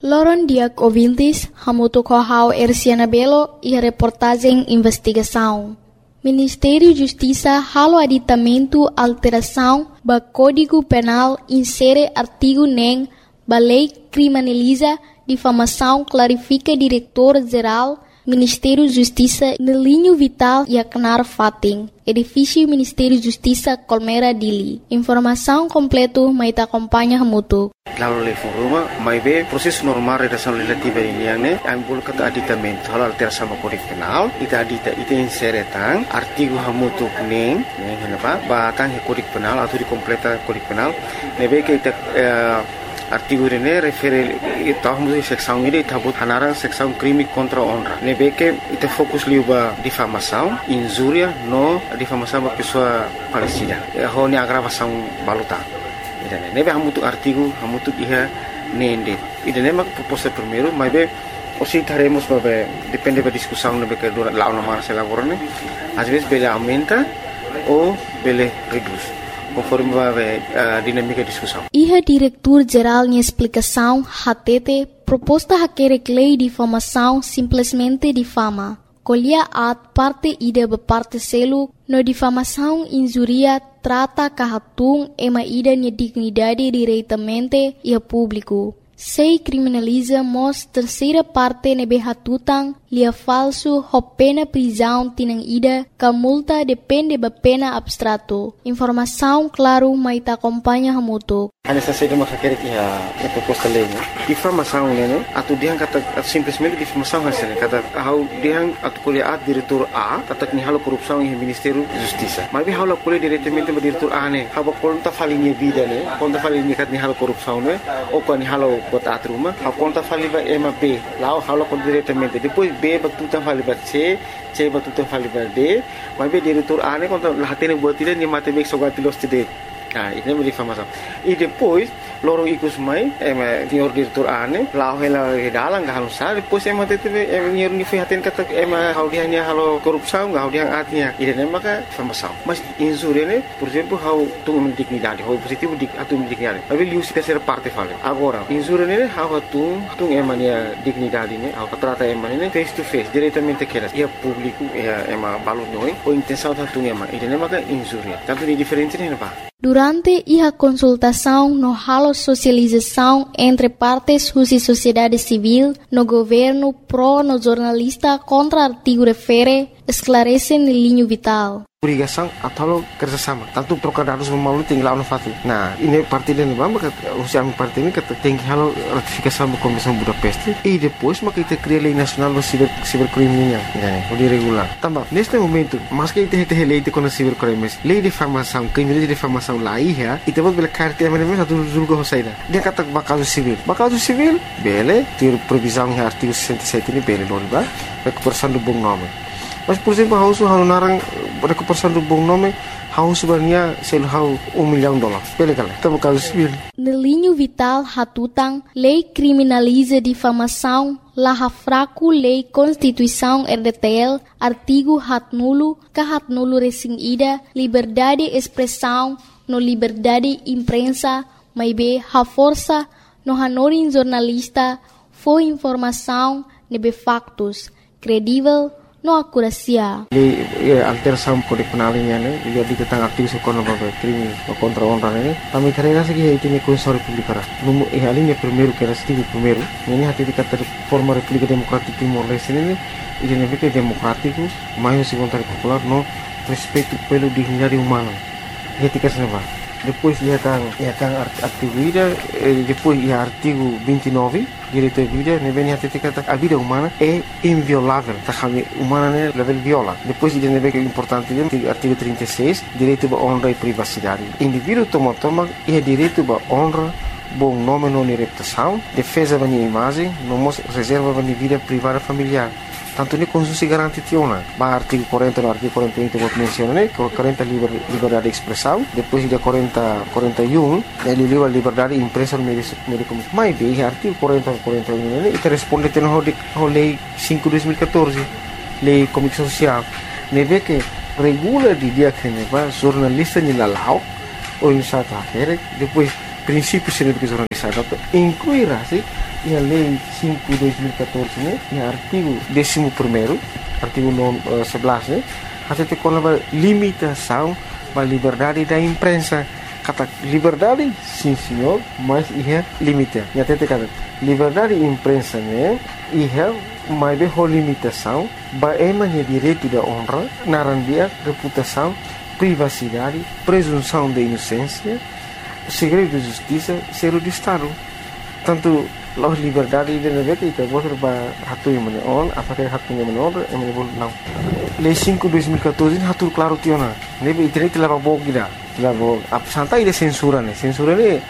Loron Diak ouvintes, hamuto kohau Erciana Belo e a reportagem investigação. Ministério Justiça halo aditamento alteração ba Código Penal insere artigo nem ba lei criminaliza difamação clarifica diretor-geral Ministério Justiça no linho vital e acnar fating. Edifício Ministério Justiça Colmera Dili. Informação completo maita acompanha hamuto. Lalu level rumah, mai be proses normal redação legislativa ini yang ne, ambul kata aditamento hal alteração no Código Penal, ita insere tang artigo hamutu neng henapa, batang he Código Penal atau completa Código Penal, nebe que ita artigo ini refere tahun seksão ini tabut hanara seksão crime contra honra. Nebe que ita fokus liuba difamação, injúria no difamação ba pessoa falecida. Ho ni agravação baluta. Nebe hamutu artigo hamutu iha nende. Ida nema proposta primeiro, mas be osi taremos babe depende da discussão nebe que dura lá uma se lavorane. Às vezes bele aumenta ou bele reduz. Conforme vai a dinâmica de discussão. Iha diretor-geral em explicação, hatete, proposta haquere lei de difamação simplesmente difama. Colhia at parte ida parte selo, no difamação injuria trata kahatung ema ida ni dignidade diretamente e a público. Sei criminaliza mos terceira parte nebe hatutang lia falso ho pena prisão tinang ida ka multa depende ba pena abstrato. Informação claro maita acompanha hamuto. Hanya saja masa kira a proposta lei, né? Difamação, né? Atu diang kata simplesmente difamação hasilnya kata hau diang atu kuliah diretor A kata ni halo korupção em Ministério Justiça. Mas hau la kuliah diretamente ba diretor A né? Hau conta falinha vida né? Conta falinha kat ni halo korupção né? Ou kan ni halo bota atruma, hau conta faliba ema B. Lá hau conta diretamente. Depois B ba tutan faliba C ba tutan faliba D. Mas B diretor A né? Conta lahatene buat tidak ni mate bek sogati los tidak. Ah, ini é difamação. E depois, loro ikus mai, senhor diretor ane, lau hela dalang gahalo sa, depois teve senhor ni fihaten kata hau dia ni halo korupção, hau dia atnya. Ini maka difamação. Mas injúria né, por exemplo, hau tung dignidade, hau positivo atu dignidade. Mas liu se terceira parte fala. Agora, injúria né, hau tung emania dignidade né, hau trata emania face to face, diretamente queras. E a público, balu noi, ou intenção tung ema. Ini maka injúria. Tanto di diferente né, pa. Durante a consultação no halo socialização entre partes e sociedade civil, no governo pro no jornalista contra artigo refere, esclarecem no linho vital. Obrigação atau kerjasama. Tanto trocar dados memalu tinggal no fati. Nah, ini parti dan bamba usia parti ini kata tinggi halo ratifikasi sama Komisi Budapest. E depois maka kita cria lei nacional do cibercrime nya, o regular. Tambah, neste momento, mas que kita lei de contra cibercrimes, lei de difamação, crime de difamação lá ia, e temos bela carta mesmo satu julgo hosaida. Dia kata bakal civil. Bakal civil, bele, ter previsão em artigo 67 ini bele loriba, recuperação do bom nome. Mas, por exemplo, hausu narang recuperação do bom nome, hausu sebenarnya hau $1 milhão. Bele kala, kita bakal civil. No linho vital hatutang, lei criminaliza difamação, laha fraco lei Constituição RDTL, artigo hatnulo, kahatnulo resing ida, liberdade expressão, no liberdade imprensa, maibe ha força, no hanorin jornalista, foi informação, nebe factos, credível, no akurasia. Alteração Código Penal ini né, dia tentang aktivis contra crime contra honra né. Kami carrega segi itu ni Constituição Republicana. Numo alinha primeiro que era artigo primeiro. Ini hati dikata forma República Democrática Timor-Leste ini identik sebagai democrático, mais segundo popular no respeito pelo dignidade humana. Etika senapa. Depois ia tang artigo vida, depois ia artigo 29 direito à vida, ne vem até kata a vida humana é inviolável, tá kami humana né level viola. Depois ia ne que importante artigo 36 direito à honra e privacidade. Indivíduo toma é direito à honra, bom nome não reputação, defesa da imagem, não reserva da vida privada familiar. Tanto ni Constituição garante tiona. Ba artigo 40 no artigo 41 que vou mencionar, né? 40 liberdade de expressão, depois de 41 ele a liberdade de imprensa no meio comunicação. Mas bem, artigo 40 41 né? Isso responde a lei 5/2014, lei comunicação social. Neve que regula de dia que neva jornalista ni lalau ou em sata depois princípios científicos organizados incluirá a Lei 5/2014, né, no artigo 11º, artigo 11, né, até com a limitação da liberdade da imprensa. Kata liberdade, sim senhor, mas é limite. E até kata liberdade da imprensa, né, mas é limitação, é direito da honra, narandia, reputação, privacidade, presunção de inocência, segredo de justiça, segredo de Estado. Tanto a liberdade de negara itu bosor ba hatu yang menon, apakah hatunya menon, não. Lei 5/2014 hatu claro tiona. Nebe internet lava bog gida. Lava santai de censura ne. Censura ne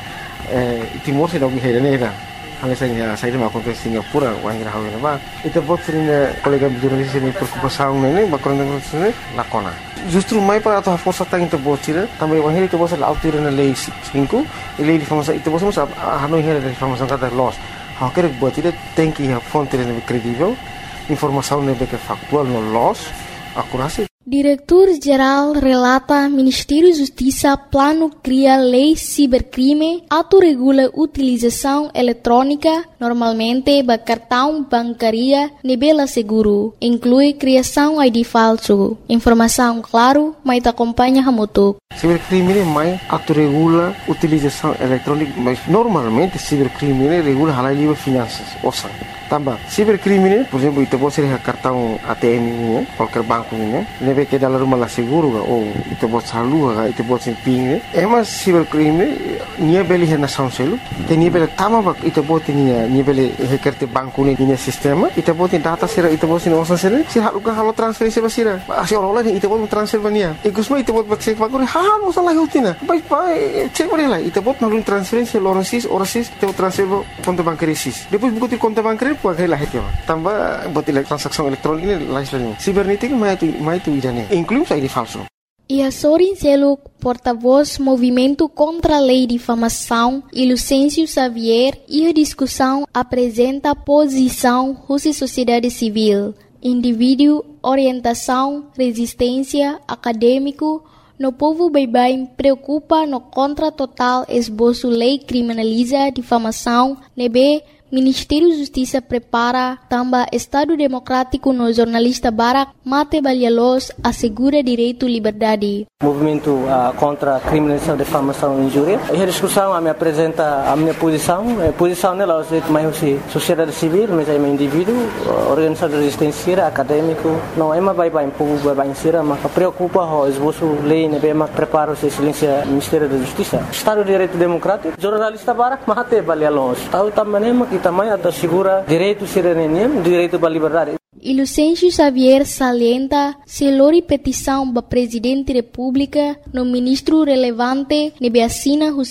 Timor se dogi hera nera. Hanya saya de makon ke Singapura wang ira hawe ba. Itu bot sering kolega jurnalis ini preocupação ne bakron ne lakona. Justru mai para a força tá into botira, também o itu bos la autir na lei 5, e lei de informação itu bos a hanoi hera de informação cada los. Há que botira tem que a fonte credível, informação ne que factual no los, acurácia. Diretor-Geral relata Ministério da Justiça plano cria lei cibercrime, autorregula utilização eletrônica, normalmente do cartão bancária nebela seguro, inclui criação ID falso. Informação claro, mas acompanha Hamutuk. Cibercrime mais autorregula utilização eletrônica, mas normalmente cibercrime regula halal livre finanças, osan. Tambah, cibercrime, por exemplo, itu pode ser cartão ATM ini, qualquer banco ini, nebe que dalam rumah lah seguro ou itu pode salur, itu pode ser ping. Emas cibercrime, nia beli nação selu, tenia beli tama itu pode nia beli hekerte banco ini nia sistema, itu pode data sira, itu pode osan sira, si halukan halu transferensi basira, asi orang itu pode transfer bania. Ikusma itu pode cek banco, hal osan lagi utina, baik cek beri lah, itu pode nalun transferensi loransis, orasis, itu transfer konto bankerisis. Depois buku konto bankeri pakai lah itu. Tambah buat transaksi elektronik ini lain. Cibernética mais tu idane. Inclui ID falso. E Sorin Seluk, porta-voz Movimento contra a Lei de Difamação, e Lucêncio Xavier, e a discussão apresenta posição Rússia Sociedade Civil, indivíduo, orientação, resistência, acadêmico, no povo bem preocupa no contra total esboço lei criminaliza difamação, nebe Ministério da Justiça prepara também Estado Democrático no jornalista Barak Mate Balhalos assegura direito e liberdade. Movimento contra a criminalização, difamação e injúria. E a discussão me apresenta a minha posição. A posição nela é mais sociedade civil, mas é um indivíduo, organização de resistência, acadêmico. Não é mais bem povo bem sira, mas preocupa o esboço lei, né, mas prepara o silêncio Ministério da Justiça. Estado de Direito Democrático, jornalista Barak Mate Balhalos. Tahu também também assegura direito cidadania, direito à liberdade. E Lucêncio Xavier salienta se lori petição do Presidente da República no ministro relevante nebe assina os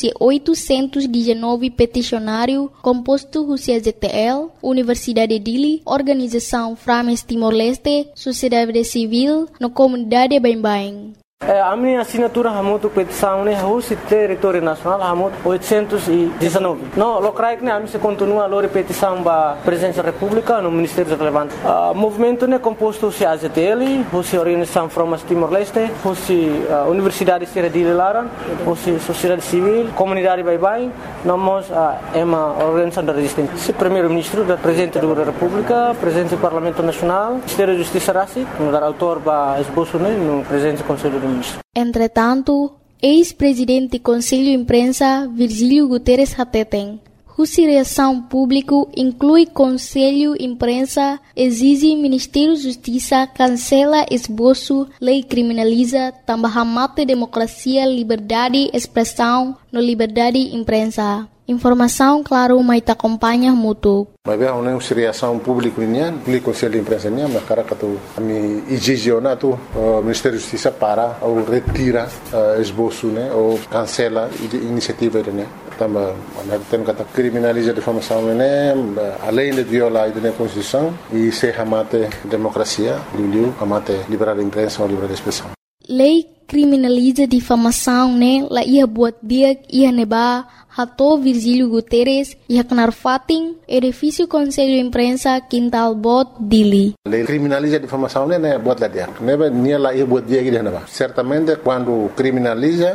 819 peticionário composto os ZTL, Universidade Dili, Organização Frames Timor-Leste, Sociedade Civil, no Comunidade Bem-Bem. A minha assinatura hamutu petição né o território nacional hamutu 819. Não, locais né a minha se continua a lori petição ba presença da República no Ministério relevante. Movimento né composto se AZTL, o Organização Frames Timor-Leste, o Universidade Sierra de Laran, o Sociedade Civil, Comunidade Bem-Bem, nós é uma organização da resistência. Se primeiro-ministro da Presidente da República, Presidente do Parlamento Nacional, Ministério da Justiça Rassi, no dar autor ba esboço né no Presidente do Conselho. Entretanto, ex-presidente do Conselho de Imprensa, Virgílio Guterres Hateten, cuja reação pública inclui Conselho de Imprensa, exige Ministério da Justiça cancela esboço, lei criminaliza, também mata democracia, liberdade, expressão, no liberdade de imprensa. Informação, claro, mas te acompanha muito. Mas bem, uma reação pública o Conselho de Imprensa mas cara que tu me exige o Ministério da Justiça para ou retira esboço né ou cancela a iniciativa né. Também tem que criminalizar a difamação né, além de violar a Constituição e se amate democracia, amate liberdade de imprensa ou liberdade de expressão. Lei criminaliza difamação né, la ia buat dia ia neba Hato Virgílio Guterres e Haknar Fatin, edifício Conselho de Imprensa Quintal Bot Dili. Lei criminaliza a difamação né buat lá dia. Neba nia lá ia buat dia que certamente quando criminaliza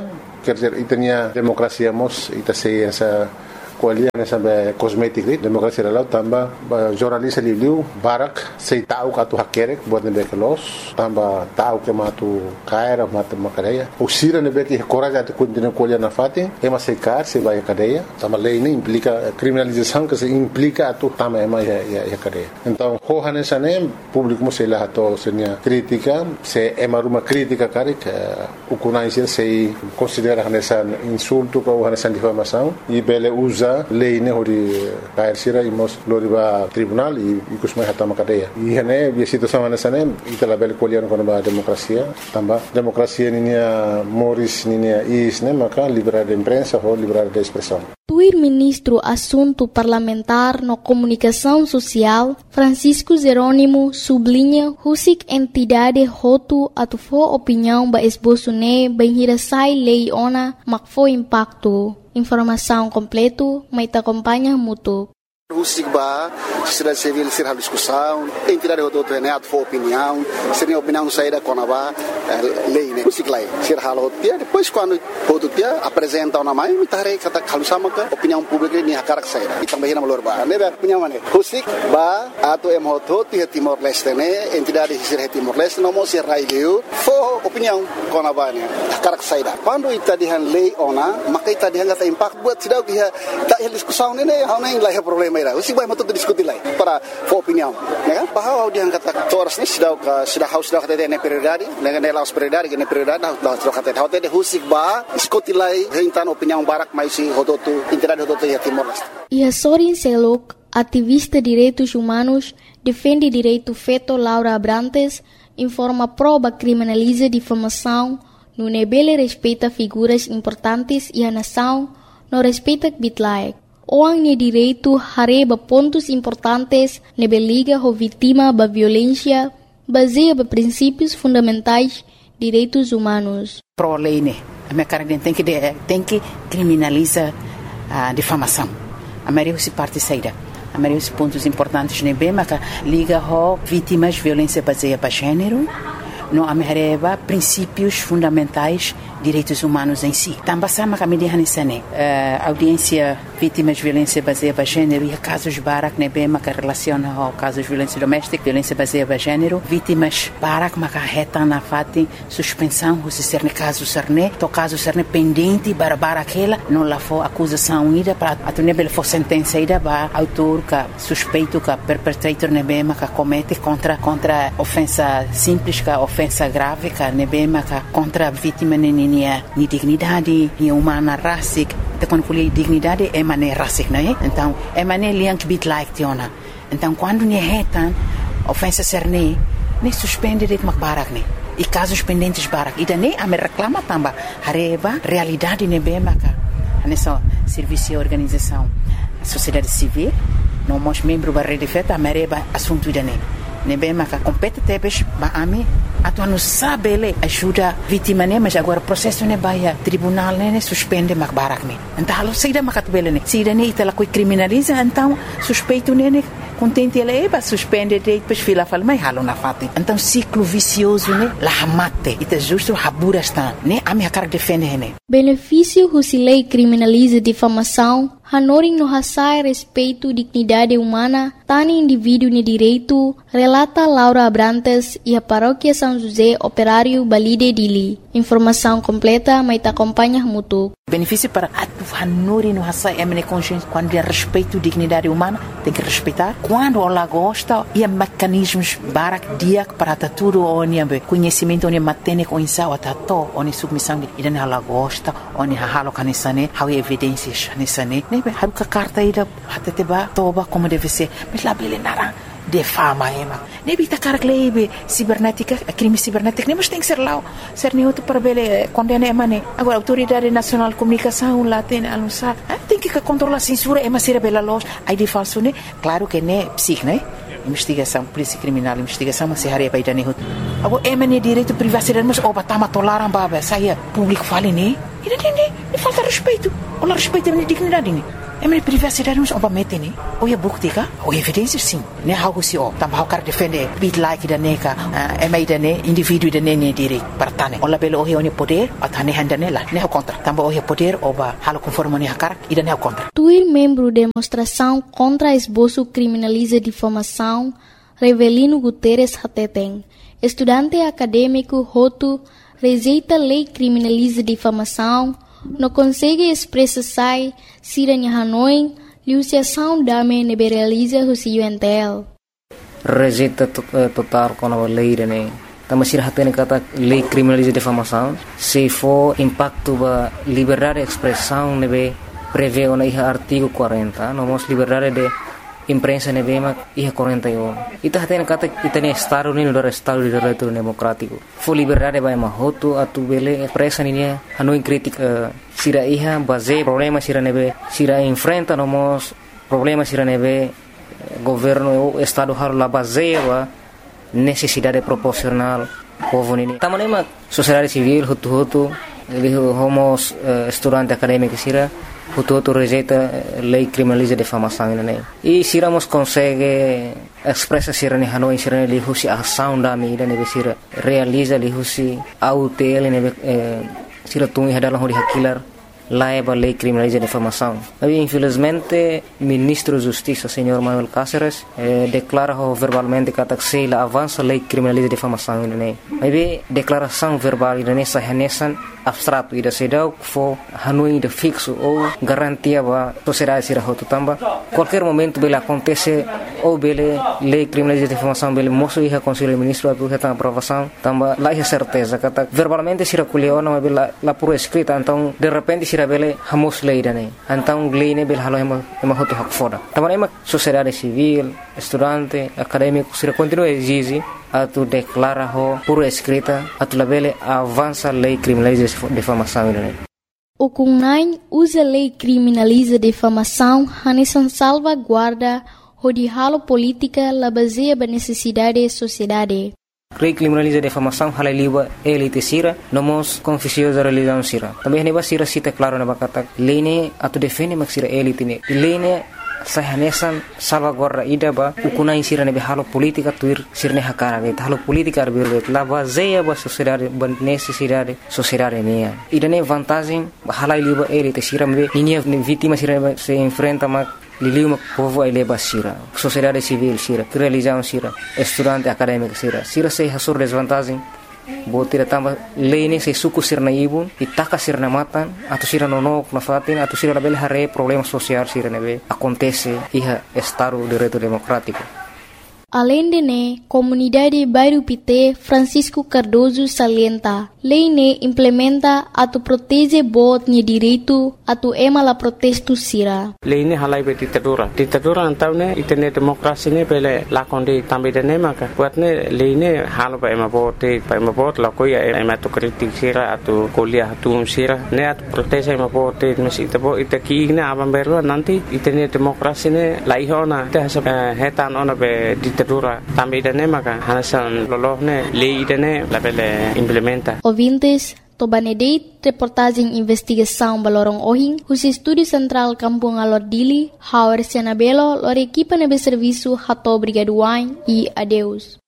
quer dizer, itania democracia mos ita sei essa colia nessa cosmética democracia lá tamba jornalista liu barak sei tahu katu hakerek buat nebe kelos tamba tahu que matu caira mata macadeia o sira nebe que coragem de continuar colia na fatin ema sei car se vai a cadeia tamba lei nem implica criminalização que se implica atu tamba ema ya cadeia então hoha nessa nem público mo sei lá to senia crítica se ema uma crítica cara que o conhece sei considera nessa insulto ou nessa difamação e bele usa lei ne hori cair sira imos loriba tribunal e kusmai hatama cadeia e hene via situação nessa nem itala bele colher com a democracia tamba democracia ninia moris ninia is ne maka liberdade de imprensa ou liberdade de expressão. O ministro Assunto Parlamentar na Comunicação Social, Francisco Jerônimo, sublinha husik entidade hotu atufo opinião ba esboço ne banhirasai lei ona makfo impacto. Informação completo, mas te acompanha mútuo. Husik ba, sociedade civil ser a discussão, entidade do Renato for opinião, seria opinião saída com a lei, né? Husik lá, ser halo dia, depois quando o dia apresenta uma mãe, me tarei kata kalau sama ke opinião pública ni hakarak saída. Kita bahina melor ba, né? Opinião mana? Husik ba, atau MHO ti Timor Leste né, entidade ser Timor Leste não mo ser raio, for opinião com a ba né, hakarak saída. Quando ita dihan lei ona, maka ita dihan kata impact buat sidau dia tak diskusão né, hau nem lah problema. Usik vai mato diskuti lai para opinião, né? Bahwa dia kata toras ni sudah haus sudah kata ne prioridade, dengan nelas prioridade, ne prioridade dah sudah kata hau te husik ba diskuti lai hentan opinião barak mai si hodotu entidade hodotu ya Timor Leste. E a Sorin Selok, ativista de direitos humanos, defende direito feto Laura Abrantes, informa prova criminaliza difamação, no nebele respeita figuras importantes e a nação não respeita bitlaek. Orang ni direito hareba pontos importantes nebe liga ho vítima ba violência baseia ba princípios fundamentais direitos humanos. Pro lei né, a minha cara tem que criminalizar a difamação. A maioria se parte saída. A maioria dos pontos importantes nebe mas liga ho vítimas violência baseia ba gênero. Não amerreba princípios fundamentais direitos humanos em si. Também sama kami dihanisane audiência vítimas de violência baseada em gênero e casos barak nebe maka relaciona ao casos de violência doméstica, violência baseada em gênero, vítimas barak maka reta na fati suspensão se ser caso serne, to caso serne pendente para aquela não lá for acusação ida para atunebel for sentença ida ba autor ka suspeito ka perpetrator nebe maka comete contra ofensa simples ka ofensa grave ka nebe maka contra vítima ni dignidade, ni humana racic, então quando falei dignidade é maneira racic, não é? Então é maneira liang bit like tiona. Então quando ni retan ofensa serne, ni suspende det makbarak ni. E casos pendentes barak, ida ne a me reclama tamba, hareba realidade ne be maka. Nessa serviço e organização, a sociedade civil, não mos membro da rede feta, a mereba assunto ida ne. Ne be maka competitebes ba ami atu não sabe ele ajuda vítima né mas agora processo né baia tribunal né suspende makbarak né então halo saída makatbele né saída né itala coi criminaliza então suspeito né contente ele ba suspende depois fila fala mas halo na fati então ciclo vicioso né la mate ita justo habura está né a minha cara defende né benefício husilei criminaliza difamação hanoring no hasai respeito dignidade humana tani indivíduo ne direito relata Laura Abrantes e a paróquia São José Operário Balide Dili. Informação completa, mas te acompanha mútuo. Benefício para a Nuri no Hassai é consciência quando é respeito à dignidade humana, tem que respeitar. Quando ela gosta, e mecanismos barak dia para tudo onde conhecimento onde matene com insau atato onde submissão e dan ela gosta onde halo kanisane how evidências nisane ne haruka carta ida hateteba toba como deve ser mas lá bele nara de fama ema ne bita carclebe cibernética crime cibernético ne mas tem que ser lá ser nem outro para bele condena emane agora autoridade nacional de comunicação lá tem anunciar tem que controlar a censura ema ser bela loja aí de falso ne claro que ne psic ne investigação polícia criminal investigação mas se hareba ida ne agora emane direito privacidade mas oba tama tolaram baba saia público fale ne ida ne falta respeito ou respeito a dignidade ne mas privacidade não é obviamente, né? Ou é bukti ka? Ou evidência sim. Né? How se o? Também how quer defender bit like da neka, mais da ne indivíduo da ne direito para tane. Ou labelo ou é poder, até ne handa nela. Ne contra. Também ou é poder ou ba halo conforme ne hakar e da ne contra. Tuir membro de demonstração contra esboço criminaliza difamação, Revelino Guterres Hateteng, estudante acadêmico Hotu, rejeita lei criminaliza difamação, não consegue expressar siranya Hanoi, liusiação dame neberaliza o UNTL. Rejeita total com a lei, né? Também se hatene kata lei criminaliza difamação, se for impacto ba liberdade de expressão nebe prevê o artigo 40, nomos liberdade de imprensa nebe mak iha 41. Ita hatene kata itane estado ni do estado de direito democrático. For liberdade ba mahoto atu bele expressa ni Hanoi crítica sira iha base problema sira nebe sira enfrenta nomos problema sira nebe governo estado haro la base ba necessidade proporcional povo nini. Tamanema sociedade civil hutu homos estudante acadêmico sira hutu rejeita lei criminaliza difamação nini. E siramos consegue expressa sira ni Hanoi sira ni husi ação da mídia nebe sira realiza li husi autel nebe sira tungi hadalah hori hakilar laiba lei criminaliza difamação. Mas infelizmente ministro da Justiça, senhor Manuel Cáceres, declara verbalmente que a avança lei criminaliza difamação ini. Mas declaração verbal ini sahanesan abstrato ida sedau fo Hanoi de fixo ou garantia ba sociedade sira hotu tamba. Qualquer momento bela acontece ou bele lei criminaliza difamação bele moço iha conselho ministro atu heta aprovação tamba lá é certeza kata verbalmente sira kuliona mas bela la pura escrita então de repente sira bele hamos lei dane então lei ne bele halo ema hotu hak foda tamba ema sociedade civil estudante acadêmico sira continua exige atu declara ho pura escrita atu labele avança lei criminaliza difamação ini. O CUNAI usa lei criminaliza difamação hanesan salvaguarda hodihalo política la baseia ba necessidade sociedade. Lei criminaliza difamação halaliwa elite sira nomos confusiosa religião sira. Também neba sira cita claro na bakata lei ne atu defende mak sira elite ne. Lei ne sahanesan salvaguarda ida ba ukunai sira nebe halo politika tuir sirne hakara be halo politika arbir la baseia ba sociedade ba necessidade sociedade mea ida ne vantagem halai liba elite sira me ninia vítima sira se enfrenta ma liliu povo ele ba sira sociedade civil sira religião sira estudante acadêmico sira se hasur desvantagem botira tamba lei se suku sirna ibun itaka sirna matan atau sira nonok na fatin atau sira label hare problema social sira nebe acontece iha estado de direito democrático. Além de ne, comunidade Bairro Pité Francisco Cardoso salienta, lei ne implementa atu protege bot ni direito atu ema la protesto sira. Lei ne halai be ditadura antau ne itene demokrasi ne bele lakonde tambe de ne maka buat ne lei ne halo ba ema bot la ko ya ema to kritik sira atu kuliah atu sira ne atu protege ema bot mesi tebo itaki ne abam berlo nanti itene demokrasi ne lai hona te hetan ona be ditadura tambe de ne maka hanasan lolohne lei de ne la bele implementa. Ouvintes, Tobanedeit, reportagem investigação Balorong Ohing, os Estúdio Central Kampung Alordili, Hauer Sianabelo, lor equipa nebe serviço Hato Brigaduain e adeus.